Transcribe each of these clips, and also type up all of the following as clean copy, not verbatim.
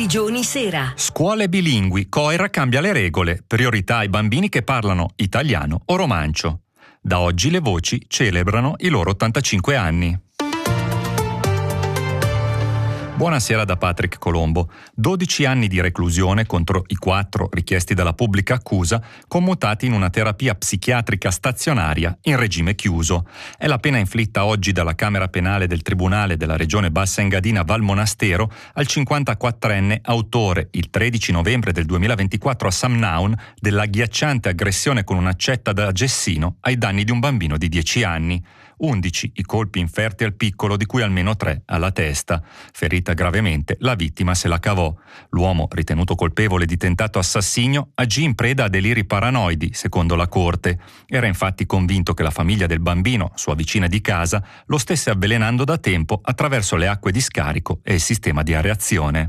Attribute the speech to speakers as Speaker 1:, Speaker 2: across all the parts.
Speaker 1: Grigioni Sera.
Speaker 2: Scuole bilingui, Coira cambia le regole, priorità ai bambini che parlano italiano o romancio. Da oggi le voci celebrano i loro 85 anni. Buonasera da Patrick Colombo. 12 anni di reclusione contro i 4 richiesti dalla pubblica accusa, commutati in una terapia psichiatrica stazionaria in regime chiuso. È la pena inflitta oggi dalla Camera Penale del Tribunale della Regione Bassa Engadina Valmonastero al 54enne autore, il 13 novembre del 2024 a Samnaun, dell'agghiacciante aggressione con un'accetta da gessino ai danni di un bambino di 10 anni. 11 i colpi inferti al piccolo, di cui almeno 3 alla testa. Ferita gravemente, la vittima se la cavò. L'uomo, ritenuto colpevole di tentato assassinio, agì in preda a deliri paranoidi, secondo la Corte. Era infatti convinto che la famiglia del bambino, sua vicina di casa, lo stesse avvelenando da tempo attraverso le acque di scarico e il sistema di areazione.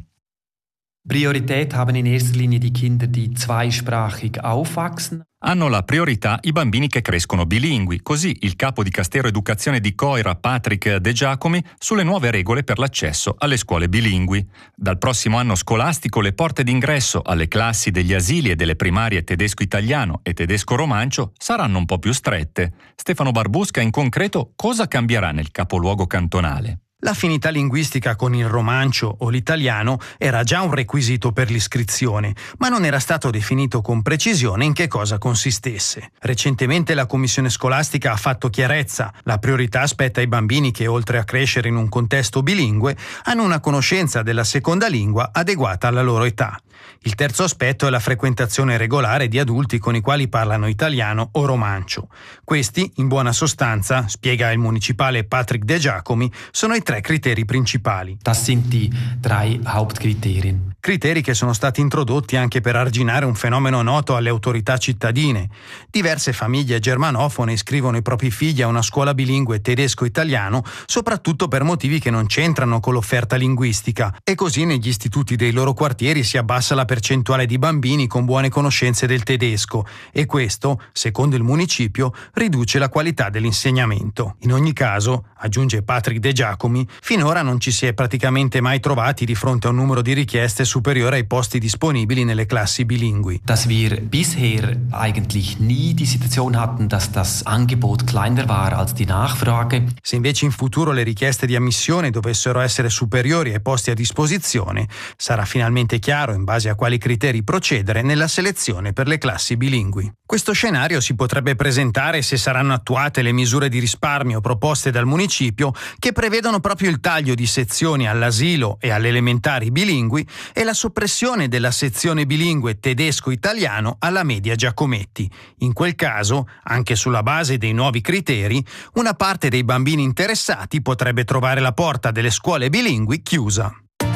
Speaker 3: Priorität haben in erster Linie die Kinder, die zweisprachig aufwachsen.
Speaker 2: Hanno la priorità i bambini che crescono bilingui, così il capo di Castero Educazione di Coira, Patrick De Giacomi, sulle nuove regole per l'accesso alle scuole bilingui. Dal prossimo anno scolastico le porte d'ingresso alle classi degli asili e delle primarie tedesco-italiano e tedesco-romancio saranno un po' più strette. Stefano Barbusca, in concreto, cosa cambierà nel capoluogo cantonale?
Speaker 4: L'affinità linguistica con il romancio o l'italiano era già un requisito per l'iscrizione, ma non era stato definito con precisione in che cosa consistesse. Recentemente la Commissione scolastica ha fatto chiarezza. La priorità spetta ai bambini che, oltre a crescere in un contesto bilingue, hanno una conoscenza della seconda lingua adeguata alla loro età. Il terzo aspetto è la frequentazione regolare di adulti con i quali parlano italiano o romancio. Questi, in buona sostanza, spiega il municipale Patrick De Giacomi, sono i 3 criteri principali.
Speaker 3: Das sind die 3 Hauptkriterien.
Speaker 4: Criteri che sono stati introdotti anche per arginare un fenomeno noto alle autorità cittadine. Diverse famiglie germanofone iscrivono i propri figli a una scuola bilingue tedesco-italiano, soprattutto per motivi che non c'entrano con l'offerta linguistica, e così negli istituti dei loro quartieri si abbassa la percentuale di bambini con buone conoscenze del tedesco, e questo, secondo il municipio, riduce la qualità dell'insegnamento. In ogni caso, aggiunge Patrick De Giacomi, finora non ci si è praticamente mai trovati di fronte a un numero di richieste superiore ai posti disponibili nelle classi bilingui.
Speaker 3: Dass wir bisher eigentlich nie die Situation hatten, dass das Angebot kleiner war als die Nachfrage.
Speaker 4: Se invece in futuro le richieste di ammissione dovessero essere superiori ai posti a disposizione, sarà finalmente chiaro in base a quali criteri procedere nella selezione per le classi bilingui. Questo scenario si potrebbe presentare se saranno attuate le misure di risparmio proposte dal municipio, che prevedono proprio il taglio di sezioni all'asilo e alle elementari bilingui e la soppressione della sezione bilingue tedesco-italiano alla media Giacometti. In quel caso, anche sulla base dei nuovi criteri, una parte dei bambini interessati potrebbe trovare la porta delle scuole bilingui chiusa.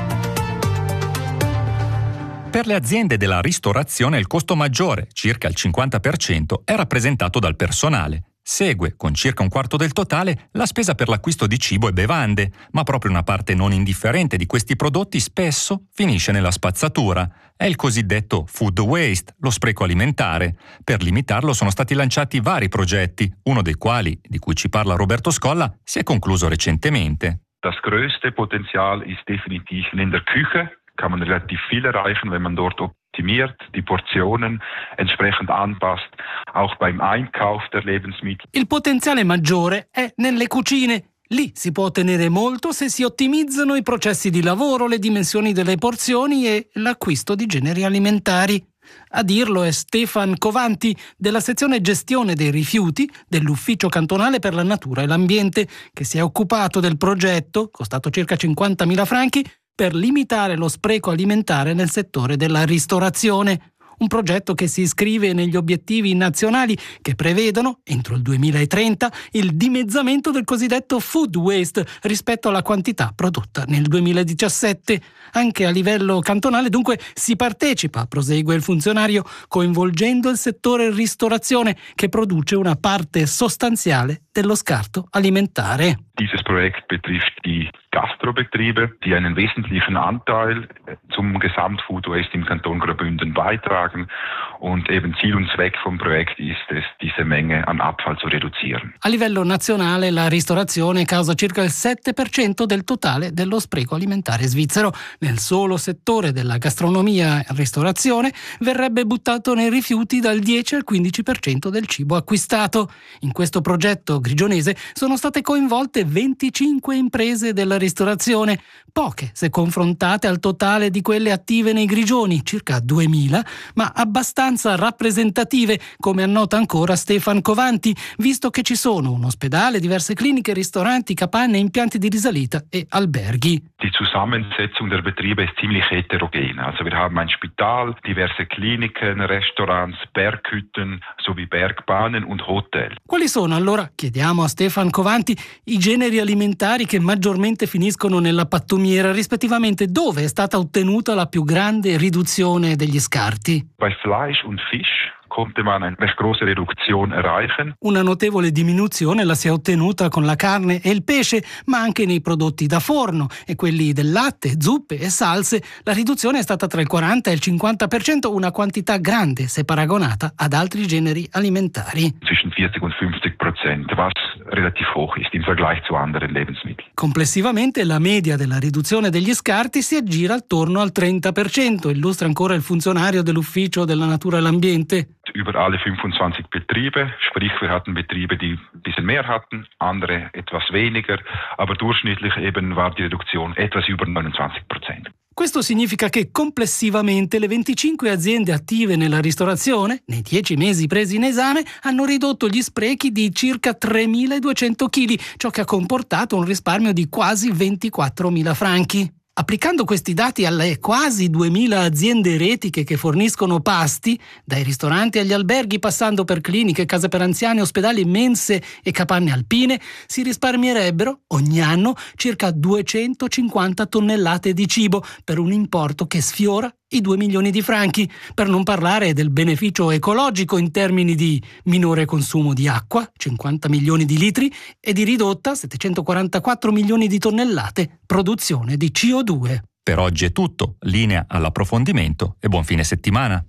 Speaker 2: Per le aziende della ristorazione il costo maggiore, circa il 50%, è rappresentato dal personale. Segue, con circa un quarto del totale, la spesa per l'acquisto di cibo e bevande, ma proprio una parte non indifferente di questi prodotti spesso finisce nella spazzatura. È il cosiddetto food waste, lo spreco alimentare. Per limitarlo sono stati lanciati vari progetti, uno dei quali, di cui ci parla Roberto Scolla, si è concluso recentemente.
Speaker 5: Das größte Potenzial ist definitiv in der Küche. Kann man relativ viel erreichen, wenn man dort optimiert, die Portionen entsprechend anpasst, auch beim Einkauf der Lebensmittel.
Speaker 6: Il potenziale maggiore è nelle cucine. Lì si può ottenere molto se si ottimizzano i processi di lavoro, le dimensioni delle porzioni e l'acquisto di generi alimentari. A dirlo è Stefan Covanti della sezione gestione dei rifiuti dell'Ufficio Cantonale per la Natura e l'Ambiente, che si è occupato del progetto, costato circa 50.000 franchi, per limitare lo spreco alimentare nel settore della ristorazione. Un progetto che si iscrive negli obiettivi nazionali che prevedono, entro il 2030, il dimezzamento del cosiddetto food waste rispetto alla quantità prodotta nel 2017. Anche a livello cantonale, dunque, si partecipa, prosegue il funzionario, coinvolgendo il settore ristorazione, che produce una parte sostanziale dello scarto alimentare.
Speaker 5: Dieses Projekt betrifft die Gastrobetriebe, die einen wesentlichen Anteil zum Gesamtfood Waste im Kanton Graubünden beitragen. Und eben Ziel und Zweck vom Projekt ist es, diese Menge an Abfall zu reduzieren.
Speaker 6: A livello nazionale la ristorazione causa circa il 7% del totale dello spreco alimentare svizzero. Nel solo settore della gastronomia e ristorazione verrebbe buttato nei rifiuti dal 10 al 15% del cibo acquistato. In questo progetto grigionese sono state coinvolte 25 imprese della ristorazione, poche se confrontate al totale di quelle attive nei Grigioni, circa 2000, ma abbastanza rappresentative, come annota ancora Stefan Covanti, visto che ci sono un ospedale, diverse cliniche, ristoranti, capanne, impianti di risalita e alberghi.
Speaker 5: Die Zusammensetzung der Betriebe ist ziemlich heterogen. Also wir haben ein Spital, diverse Kliniken, Restaurants, Berghütten sowie Bergbahnen und Hotels.
Speaker 6: Quali sono allora, chiediamo a Stefan Covanti, i generi alimentari che maggiormente finiscono nella pattumiera, rispettivamente dove è stata ottenuta la più grande riduzione degli scarti?
Speaker 5: Bei Fleisch und Fisch konnte man eine recht große Reduktion erreichen.
Speaker 6: Una notevole diminuzione la si è ottenuta con la carne e il pesce, ma anche nei prodotti da forno e quelli del latte, zuppe e salse. La riduzione è stata tra il 40 e il 50%, una quantità grande se paragonata ad altri generi alimentari.
Speaker 5: Zwischen 40 und 50%, was relativ hoch ist im Vergleich zu anderen Lebensmitteln.
Speaker 6: Complessivamente la media della riduzione degli scarti si aggira attorno al 30%, illustra ancora il funzionario dell'Ufficio della Natura e l'Ambiente.
Speaker 5: Über alle 25 Betriebe, sprich wir hatten Betriebe, die ein bisschen mehr hatten, andere etwas weniger, aber durchschnittlich eben war die Reduktion etwas über 29%.
Speaker 6: Questo significa che complessivamente le 25 aziende attive nella ristorazione, nei 10 mesi presi in esame, hanno ridotto gli sprechi di circa 3.200 kg, ciò che ha comportato un risparmio di quasi 24.000 franchi. Applicando questi dati alle quasi 2.000 aziende retiche che forniscono pasti, dai ristoranti agli alberghi passando per cliniche, case per anziani, ospedali, mense e capanne alpine, si risparmierebbero ogni anno circa 250 tonnellate di cibo per un importo che sfiora i 2 milioni di franchi, per non parlare del beneficio ecologico in termini di minore consumo di acqua, 50 milioni di litri, e di ridotta 744 milioni di tonnellate produzione di CO2.
Speaker 2: Per oggi è tutto, linea all'approfondimento e buon fine settimana.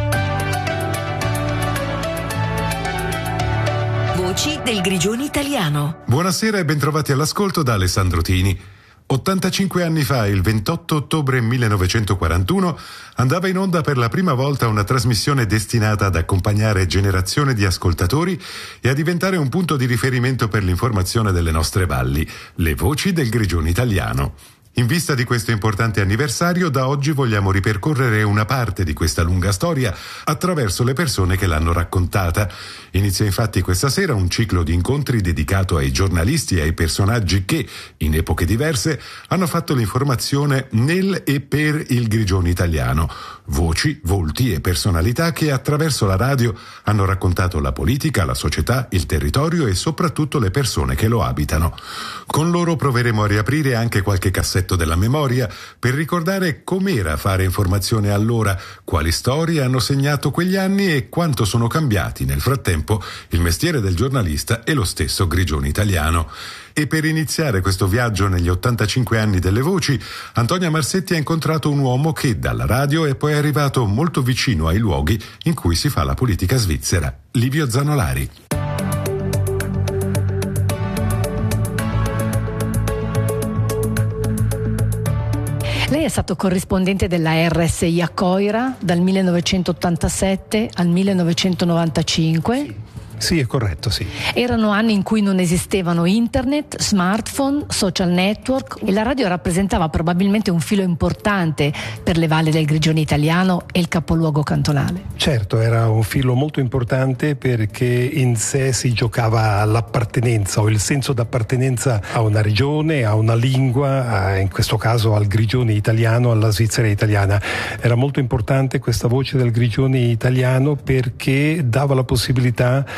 Speaker 1: Voci del Grigioni italiano.
Speaker 7: Buonasera e bentrovati all'ascolto da Alessandro Tini. 85 anni fa, il 28 ottobre 1941, andava in onda per la prima volta una trasmissione destinata ad accompagnare generazioni di ascoltatori e a diventare un punto di riferimento per l'informazione delle nostre valli, le voci del Grigioni italiano. In vista di questo importante anniversario, da oggi vogliamo ripercorrere una parte di questa lunga storia attraverso le persone che l'hanno raccontata. Inizia infatti questa sera un ciclo di incontri dedicato ai giornalisti e ai personaggi che, in epoche diverse, hanno fatto l'informazione nel e per il Grigioni italiano. Voci, volti e personalità che attraverso la radio hanno raccontato la politica, la società, il territorio e soprattutto le persone che lo abitano. Con loro proveremo a riaprire anche qualche cassetto della memoria per ricordare com'era fare informazione allora, quali storie hanno segnato quegli anni e quanto sono cambiati nel frattempo il mestiere del giornalista e lo stesso Grigioni italiano. E per iniziare questo viaggio negli 85 anni delle voci, Antonia Marsetti ha incontrato un uomo che dalla radio è poi arrivato molto vicino ai luoghi in cui si fa la politica svizzera, Livio Zanolari.
Speaker 8: Lei è stato corrispondente della RSI a Coira dal 1987 al 1995.
Speaker 9: Sì, è corretto, sì.
Speaker 8: Erano anni in cui non esistevano internet, smartphone, social network e la radio rappresentava probabilmente un filo importante per le valli del Grigioni italiano e il capoluogo cantonale.
Speaker 9: Certo, era un filo molto importante perché in sé si giocava l'appartenenza o il senso d'appartenenza a una regione, a una lingua, in questo caso al Grigioni italiano, alla Svizzera italiana. Era molto importante questa voce del Grigioni italiano perché dava la possibilità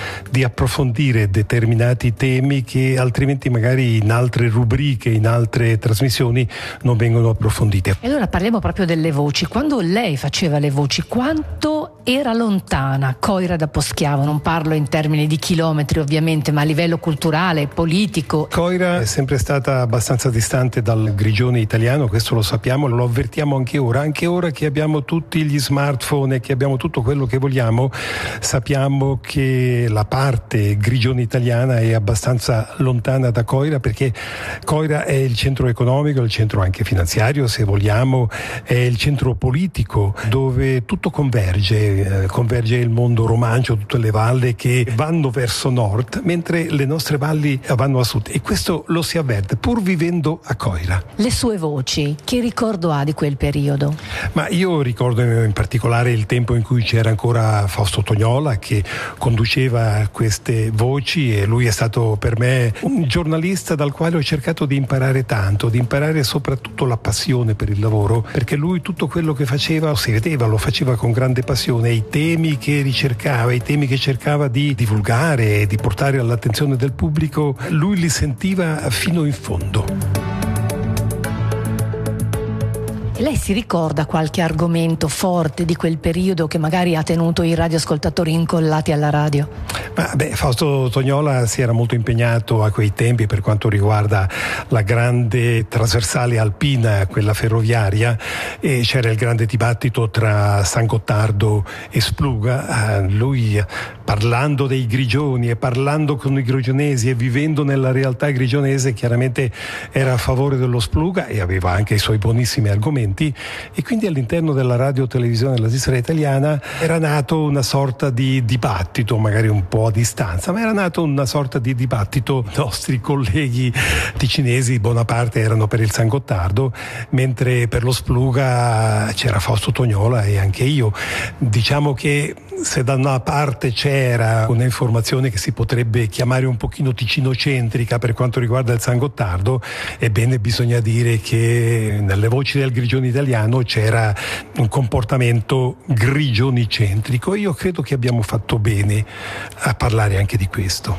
Speaker 9: di approfondire determinati temi che altrimenti magari in altre rubriche, in altre trasmissioni non vengono approfondite.
Speaker 8: E allora parliamo proprio delle voci. Quando lei faceva le voci, quanto era lontana Coira da Poschiavo? Non parlo in termini di chilometri ovviamente, ma a livello culturale, politico.
Speaker 9: Coira è sempre stata abbastanza distante dal Grigione italiano, questo lo sappiamo, lo avvertiamo anche ora che abbiamo tutti gli smartphone e che abbiamo tutto quello che vogliamo, sappiamo che la parte Grigione italiana è abbastanza lontana da Coira, perché Coira è il centro economico, il centro anche finanziario se vogliamo, è il centro politico dove tutto converge il mondo romancio, tutte le valli che vanno verso nord, mentre le nostre valli vanno a sud, e questo lo si avverte pur vivendo a Coira.
Speaker 8: Le sue voci, che ricordo ha di quel periodo?
Speaker 9: Ma io ricordo in particolare il tempo in cui c'era ancora Fausto Tognola che conduceva queste voci, e lui è stato per me un giornalista dal quale ho cercato di imparare tanto, di imparare soprattutto la passione per il lavoro, perché lui tutto quello che faceva si vedeva, lo faceva con grande passione, i temi che ricercava, i temi che cercava di divulgare e di portare all'attenzione del pubblico, lui li sentiva fino in fondo.
Speaker 8: E lei si ricorda qualche argomento forte di quel periodo che magari ha tenuto i radioascoltatori incollati alla radio?
Speaker 9: Fausto Tognola si era molto impegnato a quei tempi per quanto riguarda la grande trasversale alpina, quella ferroviaria, e c'era il grande dibattito tra San Gottardo e Spluga. Lui, parlando dei grigioni e parlando con i grigionesi e vivendo nella realtà grigionese, chiaramente era a favore dello Spluga e aveva anche i suoi buonissimi argomenti, e quindi all'interno della radio televisione della Svizzera italiana era nato una sorta di dibattito, magari un po' a distanza, ma era nato una sorta di dibattito. I nostri colleghi ticinesi, buona parte, erano per il San Gottardo, mentre per lo Spluga c'era Fausto Tognola e anche io. Diciamo che se da una parte c'era un'informazione che si potrebbe chiamare un pochino ticinocentrica per quanto riguarda il San Gottardo, ebbene bisogna dire che nelle voci del Grigione italiano c'era un comportamento grigionicentrico, e io credo che abbiamo fatto bene a parlare anche di questo.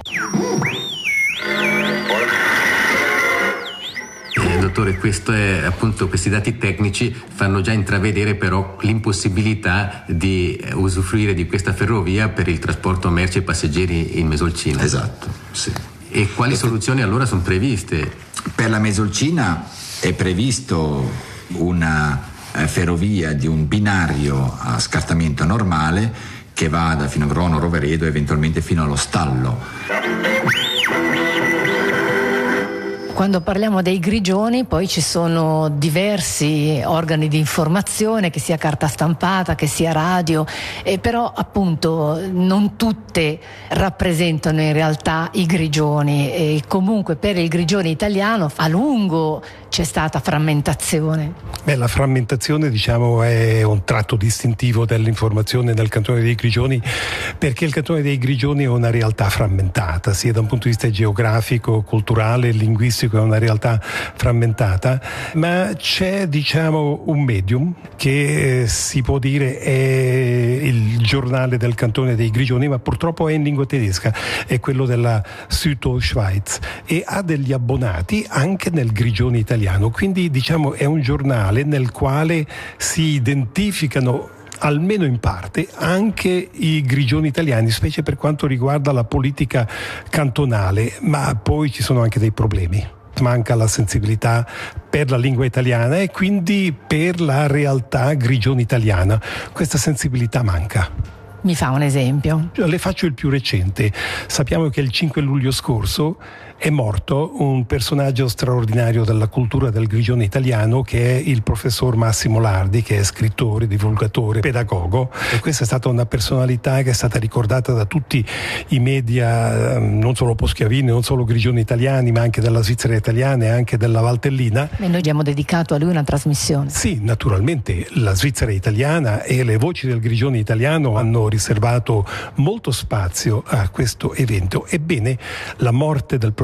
Speaker 10: Dottore, questi dati tecnici fanno già intravedere però l'impossibilità di usufruire di questa ferrovia per il trasporto merci e passeggeri in Mesolcina.
Speaker 11: Esatto, sì.
Speaker 10: E quali soluzioni allora sono previste?
Speaker 11: Per la Mesolcina è previsto una ferrovia di un binario a scartamento normale che vada fino a Grono, Roveredo e eventualmente fino allo Stallo.
Speaker 8: Quando parliamo dei grigioni poi ci sono diversi organi di informazione, che sia carta stampata, che sia radio, però appunto non tutte rappresentano in realtà i grigioni, e comunque per il Grigione italiano a lungo c'è stata frammentazione.
Speaker 9: La frammentazione, diciamo, è un tratto distintivo dell'informazione nel Cantone dei Grigioni, perché il Cantone dei Grigioni è una realtà frammentata, sia da un punto di vista geografico, culturale, linguistico, è una realtà frammentata, ma c'è, diciamo, un medium che si può dire è il giornale del Cantone dei Grigioni, ma purtroppo è in lingua tedesca, è quello della Südostschweiz, e ha degli abbonati anche nel Grigione italiano, quindi diciamo è un giornale nel quale si identificano almeno in parte anche i grigioni italiani, specie per quanto riguarda la politica cantonale, ma poi ci sono anche dei problemi. Manca la sensibilità per la lingua italiana e quindi per la realtà grigione italiana. Questa sensibilità manca.
Speaker 8: Mi fa un esempio?
Speaker 9: Le faccio il più recente. Sappiamo che il 5 luglio scorso è morto un personaggio straordinario della cultura del grigione italiano, che è il professor Massimo Lardi, che è scrittore, divulgatore, pedagogo, e questa è stata una personalità che è stata ricordata da tutti i media, non solo poschiavini, non solo grigioni italiani, ma anche della Svizzera italiana e anche della Valtellina.
Speaker 8: E noi abbiamo dedicato a lui una trasmissione.
Speaker 9: Sì, naturalmente la Svizzera italiana e le voci del grigione italiano hanno riservato molto spazio a questo evento. Ebbene, la morte del professor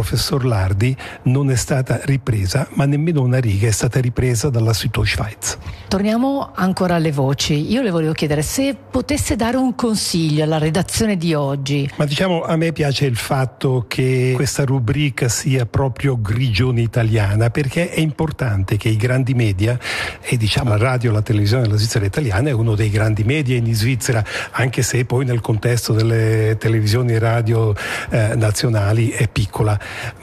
Speaker 9: professor Lardi non è stata ripresa, ma nemmeno una riga è stata ripresa dalla Südostschweiz.
Speaker 8: Torniamo ancora alle voci. Io le volevo chiedere se potesse dare un consiglio alla redazione di oggi.
Speaker 9: Ma diciamo, a me piace il fatto che questa rubrica sia proprio Grigioni italiana, perché è importante che i grandi media, e diciamo la radio, la televisione della Svizzera italiana è uno dei grandi media in Svizzera, anche se poi nel contesto delle televisioni e radio nazionali è piccola,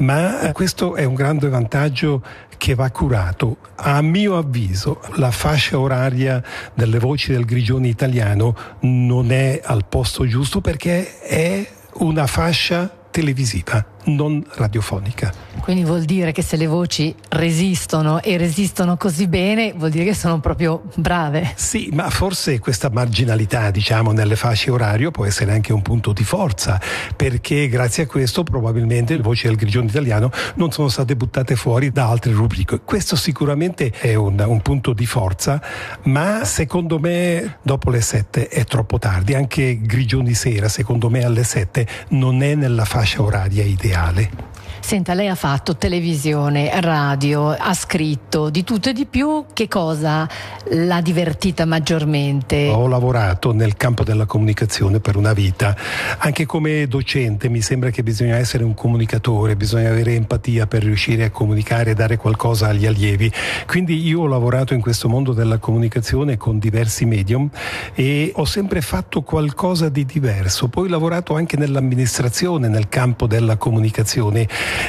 Speaker 9: ma questo è un grande vantaggio che va curato. A mio avviso la fascia oraria delle voci del Grigioni italiano non è al posto giusto, perché è una fascia televisiva, non radiofonica.
Speaker 8: Quindi vuol dire che se le voci resistono e resistono così bene, vuol dire che sono proprio brave.
Speaker 9: Sì, ma forse questa marginalità, diciamo, nelle fasce orario può essere anche un punto di forza, perché grazie a questo probabilmente le voci del Grigioni italiano non sono state buttate fuori da altre rubriche. Questo sicuramente è un punto di forza, ma secondo me dopo le 7 è troppo tardi. Anche Grigioni sera, secondo me alle 7 non è nella fascia oraria ideale.
Speaker 8: Senta, lei ha fatto televisione, radio, ha scritto di tutto e di più. Che cosa l'ha divertita maggiormente?
Speaker 9: Ho lavorato nel campo della comunicazione per una vita. Anche come docente mi sembra che bisogna essere un comunicatore, bisogna avere empatia per riuscire a comunicare e dare qualcosa agli allievi. Quindi io ho lavorato in questo mondo della comunicazione con diversi medium e ho sempre fatto qualcosa di diverso. Poi ho lavorato anche nell'amministrazione, nel campo della comunicazione,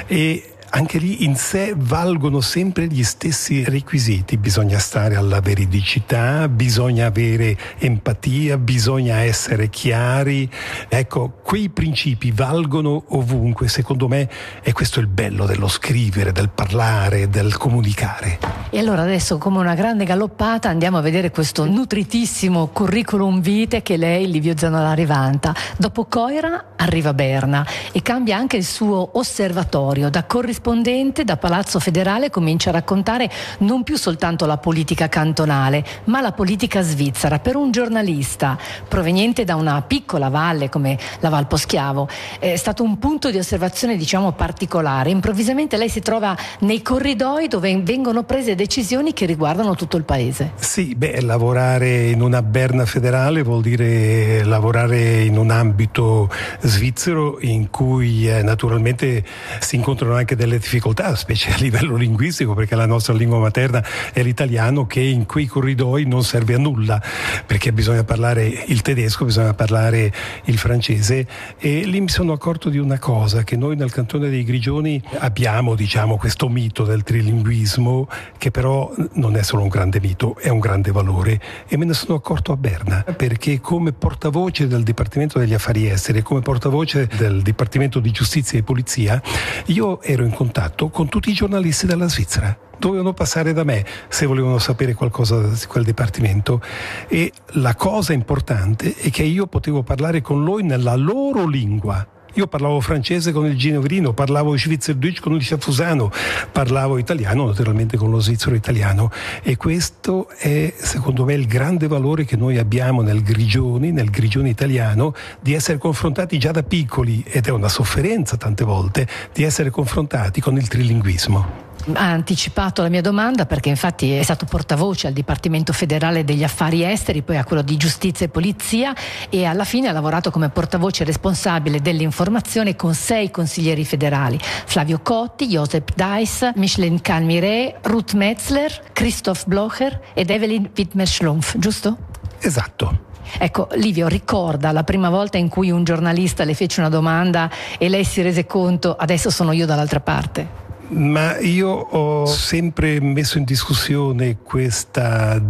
Speaker 9: e anche lì in sé valgono sempre gli stessi requisiti: bisogna stare alla veridicità, bisogna avere empatia, bisogna essere chiari. Ecco, quei principi valgono ovunque, secondo me, e questo è il bello dello scrivere, del parlare, del comunicare.
Speaker 8: E allora adesso, come una grande galoppata, andiamo a vedere questo nutritissimo curriculum vitae che lei, Livio Zanolari, vanta. Dopo Coira arriva Berna e cambia anche il suo osservatorio. Da corrispondente da Palazzo Federale comincia a raccontare non più soltanto la politica cantonale, ma la politica svizzera. Per un giornalista proveniente da una piccola valle come la Val Poschiavo è stato un punto di osservazione, diciamo, particolare. Improvvisamente lei si trova nei corridoi dove vengono prese decisioni che riguardano tutto il paese.
Speaker 9: Sì, lavorare in una Berna federale vuol dire lavorare in un ambito svizzero in cui naturalmente si incontrano anche delle difficoltà, specie a livello linguistico, perché la nostra lingua materna è l'italiano, che in quei corridoi non serve a nulla, perché bisogna parlare il tedesco, bisogna parlare il francese. E lì mi sono accorto di una cosa, che noi nel cantone dei Grigioni abbiamo, diciamo, questo mito del trilinguismo, che però non è solo un grande mito, è un grande valore, e me ne sono accorto a Berna, perché come portavoce del Dipartimento degli Affari Esteri, come portavoce del Dipartimento di Giustizia e Polizia, io ero in contatto con tutti i giornalisti della Svizzera. Dovevano passare da me se volevano sapere qualcosa di quel dipartimento, e la cosa importante è che io potevo parlare con loro nella loro lingua. Io parlavo francese con il genuino, parlavo Schweizerdeutsch con il sciafusano, parlavo italiano naturalmente con lo svizzero italiano, e questo è secondo me il grande valore che noi abbiamo nel Grigioni italiano, di essere confrontati già da piccoli, ed è una sofferenza tante volte, di essere confrontati con il trilinguismo.
Speaker 8: Ha anticipato la mia domanda, perché infatti è stato portavoce al Dipartimento Federale degli Affari Esteri, poi a quello di Giustizia e Polizia, e alla fine ha lavorato come portavoce responsabile dell'informazione con 6 consiglieri federali: Flavio Cotti, Josep Deiss, Micheline Calmire, Ruth Metzler, Christoph Blocher ed Evelyn Wittmer-Schlumpf, giusto?
Speaker 9: Esatto.
Speaker 8: Ecco, Livio, ricorda la prima volta in cui un giornalista le fece una domanda e lei si rese conto: adesso sono io dall'altra parte?
Speaker 9: Ma io ho sempre messo in discussione questa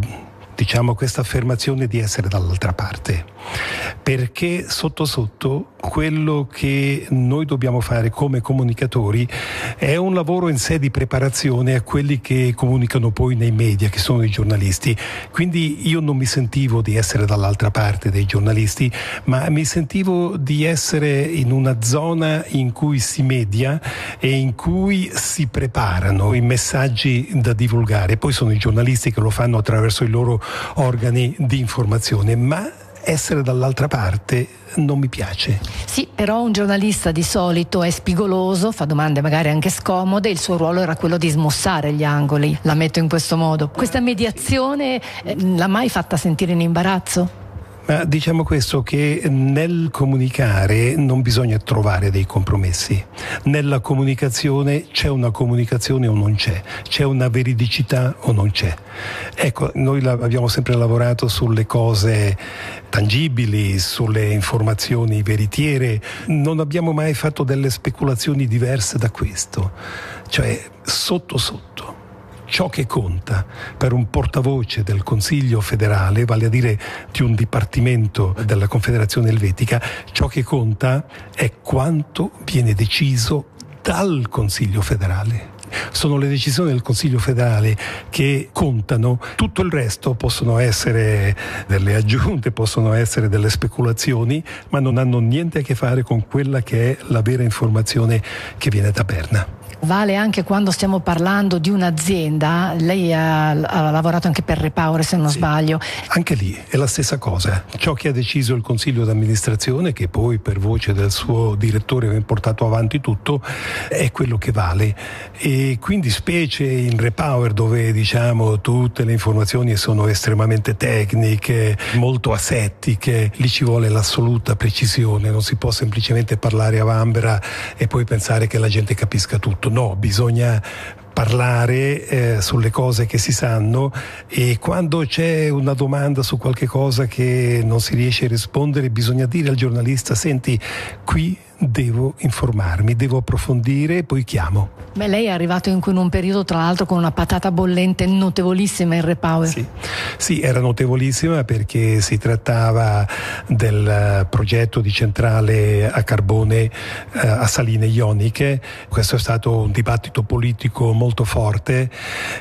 Speaker 9: affermazione di essere dall'altra parte, perché sotto sotto quello che noi dobbiamo fare come comunicatori è un lavoro in sé di preparazione a quelli che comunicano poi nei media, che sono i giornalisti. Quindi io non mi sentivo di essere dall'altra parte dei giornalisti, ma mi sentivo di essere in una zona in cui si media e in cui si preparano i messaggi da divulgare. Poi sono i giornalisti che lo fanno attraverso i loro organi di informazione, ma essere dall'altra parte non mi piace.
Speaker 8: Sì, però un giornalista di solito è spigoloso, fa domande magari anche scomode, il suo ruolo era quello di smussare gli angoli, la metto in questo modo. Questa mediazione l'ha mai fatta sentire in imbarazzo?
Speaker 9: Ma diciamo questo, che nel comunicare non bisogna trovare dei compromessi. Nella comunicazione c'è una comunicazione o non c'è una veridicità o non c'è. Ecco, noi abbiamo sempre lavorato sulle cose tangibili, sulle informazioni veritiere, non abbiamo mai fatto delle speculazioni diverse da questo, cioè sotto. Ciò che conta per un portavoce del Consiglio federale, vale a dire di un dipartimento della Confederazione Elvetica, ciò che conta è quanto viene deciso dal Consiglio federale. Sono le decisioni del Consiglio federale che contano, tutto il resto possono essere delle aggiunte, possono essere delle speculazioni, ma non hanno niente a che fare con quella che è la vera informazione che viene da Berna.
Speaker 8: Vale anche quando stiamo parlando di un'azienda, lei ha lavorato anche per Repower se non sbaglio.
Speaker 9: Anche lì è la stessa cosa, ciò che ha deciso il consiglio d'amministrazione, che poi per voce del suo direttore aveva portato avanti tutto, è quello che vale. E quindi specie in Repower, dove diciamo tutte le informazioni sono estremamente tecniche, molto asettiche, lì ci vuole l'assoluta precisione, non si può semplicemente parlare a vanvera e poi pensare che la gente capisca tutto. No, bisogna parlare sulle cose che si sanno, e quando c'è una domanda su qualche cosa che non si riesce a rispondere bisogna dire al giornalista: senti, qui devo informarmi, devo approfondire e poi chiamo.
Speaker 8: Beh, lei è arrivato in un periodo tra l'altro con una patata bollente notevolissima in Repower.
Speaker 9: Sì, era notevolissima perché si trattava del progetto di centrale a carbone a saline ioniche. Questo è stato un dibattito politico molto forte,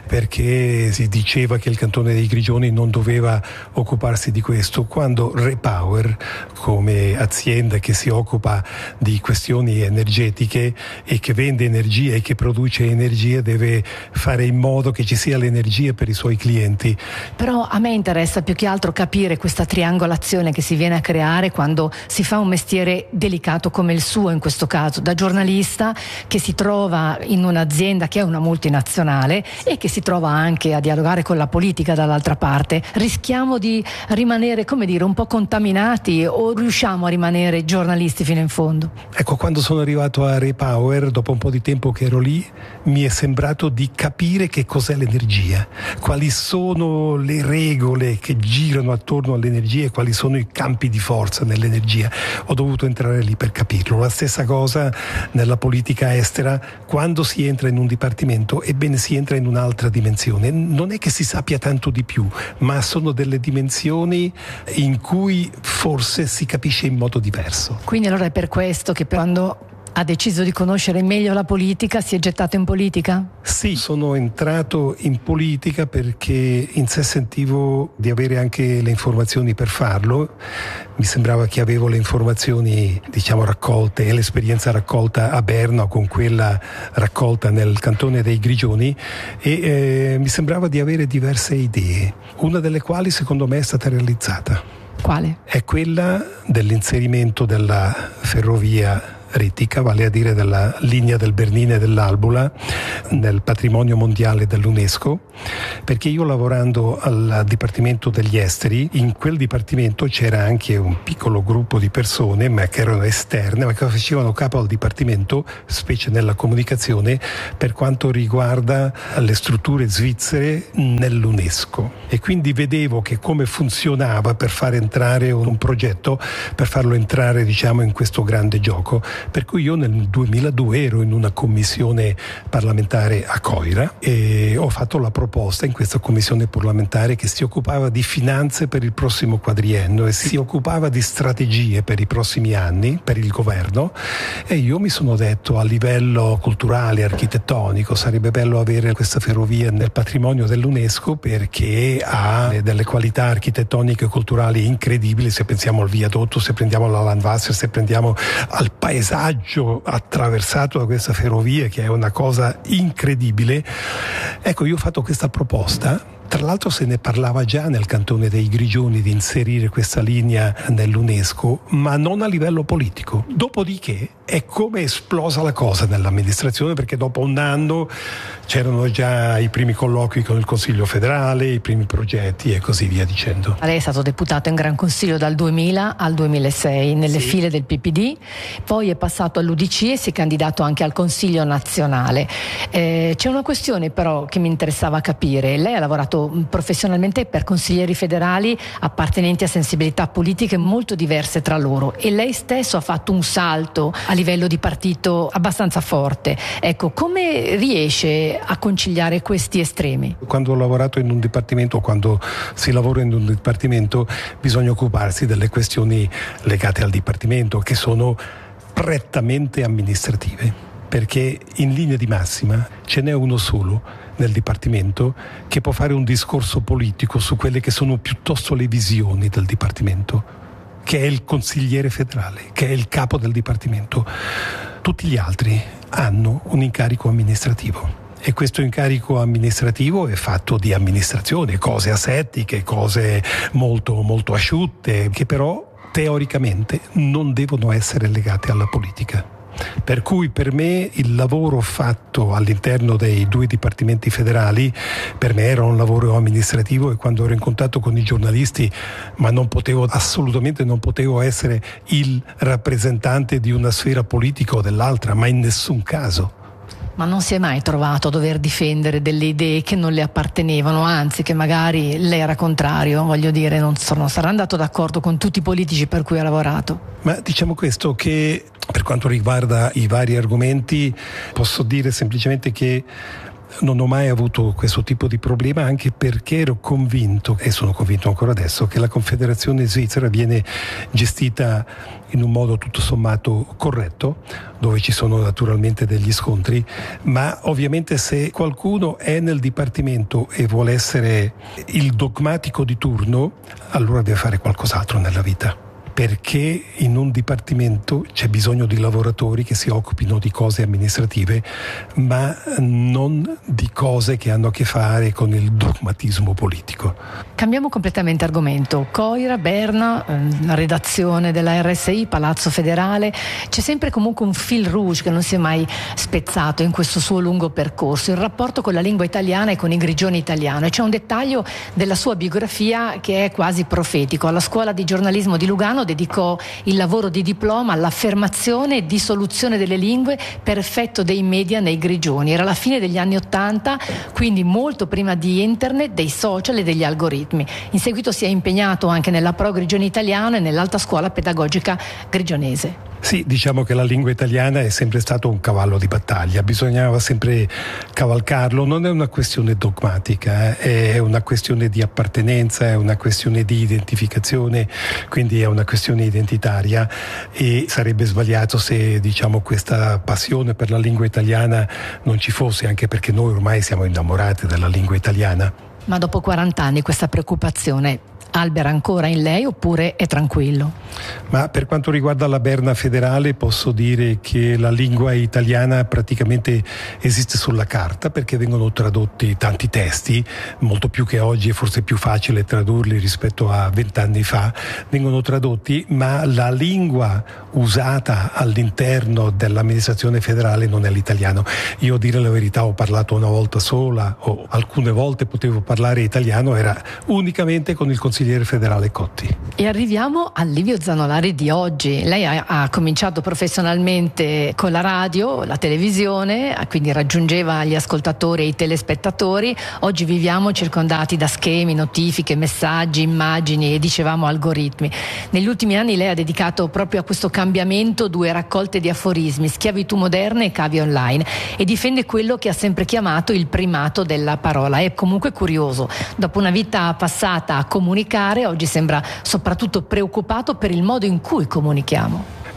Speaker 9: perché si diceva che il cantone dei Grigioni non doveva occuparsi di questo, quando Repower, come azienda che si occupa di questioni energetiche e che vende energia e che produce energia, deve fare in modo che ci sia l'energia per i suoi clienti.
Speaker 8: Però a me interessa più che altro capire questa triangolazione che si viene a creare quando si fa un mestiere delicato come il suo, in questo caso da giornalista che si trova in un'azienda che è una multinazionale e che si trova anche a dialogare con la politica dall'altra parte. Rischiamo di rimanere, come dire, un po' contaminati, o riusciamo a rimanere giornalisti fino in fondo?
Speaker 9: Ecco, quando sono arrivato a Repower, dopo un po' di tempo che ero lì, mi è sembrato di capire che cos'è l'energia, quali sono le regole che girano attorno all'energia e quali sono i campi di forza nell'energia. Ho dovuto entrare lì per capirlo. La stessa cosa nella politica estera: quando si entra in un dipartimento, ebbene si entra in un'altra dimensione. Non è che si sappia tanto di più, ma sono delle dimensioni in cui forse si capisce in modo diverso.
Speaker 8: Quindi allora è per questo che quando ha deciso di conoscere meglio la politica si è gettato in politica?
Speaker 9: Sì, sono entrato in politica perché in sé sentivo di avere anche le informazioni per farlo. Mi sembrava che avevo le informazioni, diciamo, raccolte, e l'esperienza raccolta a Berna con quella raccolta nel cantone dei Grigioni, e mi sembrava di avere diverse idee, una delle quali secondo me è stata realizzata.
Speaker 8: Quale?
Speaker 9: È quella dell'inserimento della ferrovia retica, vale a dire della linea del Bernina e dell'Albula, nel patrimonio mondiale dell'UNESCO, perché io, lavorando al Dipartimento degli Esteri, in quel dipartimento c'era anche un piccolo gruppo di persone, ma che erano esterne, ma che facevano capo al dipartimento, specie nella comunicazione, per quanto riguarda le strutture svizzere nell'UNESCO. E quindi vedevo che come funzionava per far entrare un progetto, per farlo entrare, diciamo, in questo grande gioco. Per cui io nel 2002 ero in una commissione parlamentare a Coira e ho fatto la proposta in questa commissione parlamentare, che si occupava di finanze per il prossimo quadriennio e si occupava di strategie per i prossimi anni per il governo, e io mi sono detto, a livello culturale, architettonico, sarebbe bello avere questa ferrovia nel patrimonio dell'UNESCO, perché ha delle qualità architettoniche e culturali incredibili. Se pensiamo al viadotto, se prendiamo la Landwasser, se prendiamo al paesaggio attraversato da questa ferrovia, che è una cosa incredibile. Ecco, io ho fatto questa proposta Tra l'altro se ne parlava già nel Cantone dei Grigioni di inserire questa linea nell'UNESCO, ma non a livello politico. Dopodiché è come esplosa la cosa nell'amministrazione, perché dopo un anno c'erano già i primi colloqui con il Consiglio federale, i primi progetti e così via dicendo.
Speaker 8: Lei è stato deputato in Gran Consiglio dal 2000 al 2006 nelle file del PPD, poi è passato all'UDC e si è candidato anche al Consiglio nazionale. C'è una questione però che mi interessava capire. Lei ha lavorato professionalmente per consiglieri federali appartenenti a sensibilità politiche molto diverse tra loro e lei stesso ha fatto un salto a livello di partito abbastanza forte. Ecco, come riesce a conciliare questi estremi?
Speaker 9: Quando ho lavorato in un dipartimento, o quando si lavora in un dipartimento, bisogna occuparsi delle questioni legate al dipartimento, che sono prettamente amministrative, perché in linea di massima ce n'è uno solo nel Dipartimento che può fare un discorso politico su quelle che sono piuttosto le visioni del Dipartimento, che è il consigliere federale, che è il capo del Dipartimento. Tutti gli altri hanno un incarico amministrativo e questo incarico amministrativo è fatto di amministrazione, cose asettiche, cose molto, molto asciutte, che però teoricamente non devono essere legate alla politica. Per cui per me il lavoro fatto all'interno dei due dipartimenti federali per me era un lavoro amministrativo, e quando ero in contatto con i giornalisti, ma assolutamente non potevo essere il rappresentante di una sfera politica o dell'altra, ma in nessun caso.
Speaker 8: Ma non si è mai trovato a dover difendere delle idee che non le appartenevano, anzi che magari lei era contrario, voglio dire, non sarà andato d'accordo con tutti i politici per cui ha lavorato?
Speaker 9: Ma diciamo questo, che per quanto riguarda i vari argomenti posso dire semplicemente che non ho mai avuto questo tipo di problema, anche perché ero convinto, e sono convinto ancora adesso, che la Confederazione Svizzera viene gestita in un modo tutto sommato corretto, dove ci sono naturalmente degli scontri, ma ovviamente se qualcuno è nel dipartimento e vuole essere il dogmatico di turno, allora deve fare qualcos'altro nella vita. Perché in un dipartimento c'è bisogno di lavoratori che si occupino di cose amministrative, ma non di cose che hanno a che fare con il dogmatismo politico.
Speaker 8: Cambiamo completamente argomento. Coira, Berna, la redazione della RSI, Palazzo Federale, c'è sempre comunque un fil rouge che non si è mai spezzato in questo suo lungo percorso, il rapporto con la lingua italiana e con i Grigioni italiano. E c'è un dettaglio della sua biografia che è quasi profetico. Alla scuola di giornalismo di Lugano dedicò il lavoro di diploma all'affermazione e dissoluzione delle lingue per effetto dei media nei Grigioni. Era la fine degli anni '80, quindi molto prima di internet, dei social e degli algoritmi. In seguito si è impegnato anche nella Pro Grigioni Italiano e nell'Alta Scuola Pedagogica Grigionese.
Speaker 9: Sì, diciamo che la lingua italiana è sempre stato un cavallo di battaglia, bisognava sempre cavalcarlo, non è una questione dogmatica, è una questione di appartenenza, è una questione di identificazione, quindi è una questione identitaria, e sarebbe sbagliato se questa passione per la lingua italiana non ci fosse, anche perché noi ormai siamo innamorati della lingua italiana.
Speaker 8: Ma dopo 40 anni questa preoccupazione albera ancora in lei oppure è tranquillo?
Speaker 9: Ma per quanto riguarda la Berna federale posso dire che la lingua italiana praticamente esiste sulla carta, perché vengono tradotti tanti testi, molto più che oggi, è forse più facile tradurli rispetto a 20 anni fa, vengono tradotti, ma la lingua usata all'interno dell'amministrazione federale non è l'italiano. Io, a dire la verità, ho parlato una volta sola, o alcune volte potevo parlare italiano, era unicamente con il consigliere federale Cotti.
Speaker 8: E arriviamo al Livio Zanolari di oggi. Lei ha cominciato professionalmente con la radio, la televisione, quindi raggiungeva gli ascoltatori e i telespettatori. Oggi viviamo circondati da schemi, notifiche, messaggi, immagini e dicevamo algoritmi. Negli ultimi anni lei ha dedicato proprio a questo cambiamento 2 raccolte di aforismi, Schiavitù moderne e Cavi online, e difende quello che ha sempre chiamato il primato della parola. È comunque curioso, dopo una vita passata a comunicare, oggi sembra soprattutto preoccupato per il modo in cui comunichiamo.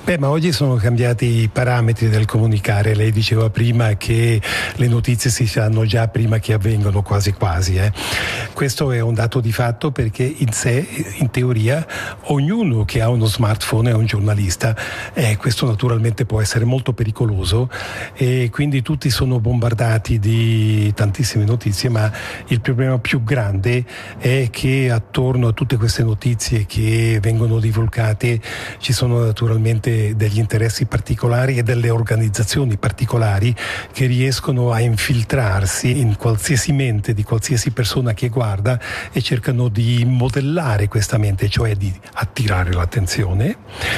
Speaker 9: Ma oggi sono cambiati i parametri del comunicare. Lei diceva prima che le notizie si sanno già prima che avvengono, quasi. Questo è un dato di fatto, perché in sé, in teoria, ognuno che ha uno smartphone è un giornalista. Questo naturalmente può essere molto pericoloso e quindi tutti sono bombardati di tantissime notizie, ma il problema più grande è che attorno a tutte queste notizie che vengono divulgate ci sono naturalmente degli interessi particolari e delle organizzazioni particolari che riescono a infiltrarsi in qualsiasi mente di qualsiasi persona che guarda e cercano di modellare questa mente, cioè di attirare l'attenzione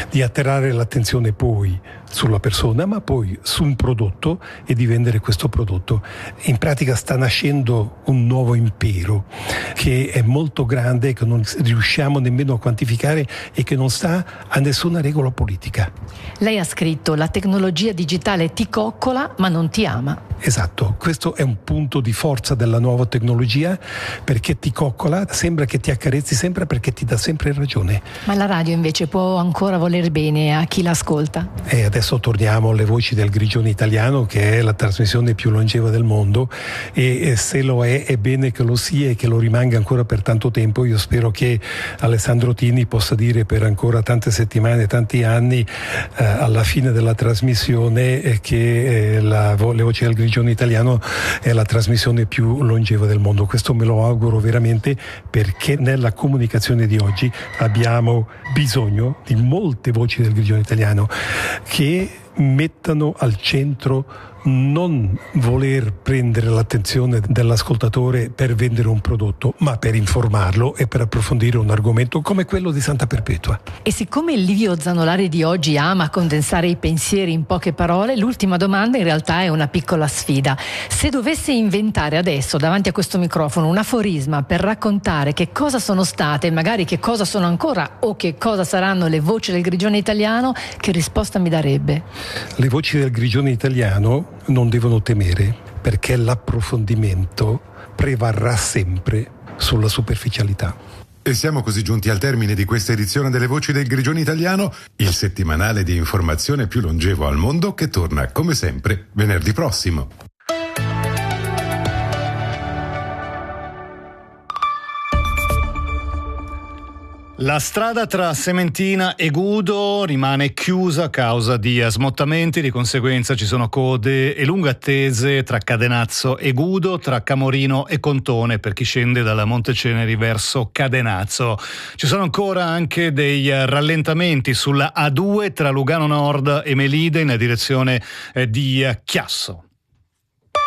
Speaker 9: poi sulla persona, ma poi su un prodotto, e di vendere questo prodotto. In pratica sta nascendo un nuovo impero che è molto grande, che non riusciamo nemmeno a quantificare e che non sta a nessuna regola politica.
Speaker 8: Lei ha scritto: la tecnologia digitale ti coccola ma non ti ama.
Speaker 9: Esatto, questo è un punto di forza della nuova tecnologia, perché ti coccola, sembra che ti accarezzi sempre perché ti dà sempre ragione.
Speaker 8: Ma la radio invece può ancora voler bene a chi l'ascolta?
Speaker 9: E adesso torniamo alle Voci del Grigione Italiano, che è la trasmissione più longeva del mondo, e se lo è bene che lo sia e che lo rimanga ancora per tanto tempo. Io spero che Alessandro Tini possa dire per ancora tante settimane, tanti anni, alla fine della trasmissione, che le Voci del Grigione Italiano è la trasmissione più longeva del mondo. Questo me lo auguro veramente, perché nella comunicazione di oggi abbiamo bisogno di molte voci del Grigione Italiano che mettano al centro non voler prendere l'attenzione dell'ascoltatore per vendere un prodotto, ma per informarlo e per approfondire un argomento come quello di Santa Perpetua.
Speaker 8: E siccome Livio Zanolari di oggi ama condensare i pensieri in poche parole, l'ultima domanda in realtà è una piccola sfida. Se dovesse inventare adesso davanti a questo microfono un aforisma per raccontare che cosa sono state, magari che cosa sono ancora o che cosa saranno le voci del Grigione Italiano, che risposta mi darebbe?
Speaker 9: Le voci del Grigione Italiano non devono temere, perché l'approfondimento prevarrà sempre sulla superficialità.
Speaker 7: E siamo così giunti al termine di questa edizione delle Voci del Grigione Italiano, il settimanale di informazione più longevo al mondo, che torna come sempre venerdì prossimo.
Speaker 12: La strada tra Sementina e Gudo rimane chiusa a causa di smottamenti, di conseguenza ci sono code e lunghe attese tra Cadenazzo e Gudo, tra Camorino e Contone per chi scende dalla Monteceneri verso Cadenazzo. Ci sono ancora anche dei rallentamenti sulla A2 tra Lugano Nord e Melide in direzione di Chiasso.